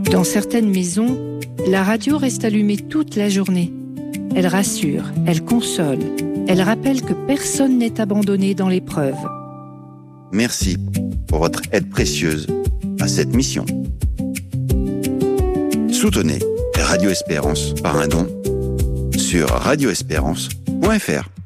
Dans certaines maisons, la radio reste allumée toute la journée. Elle rassure, elle console, elle rappelle que personne n'est abandonné dans l'épreuve. Merci pour votre aide précieuse à cette mission. Soutenez Radio Espérance par un don sur radioespérance.fr.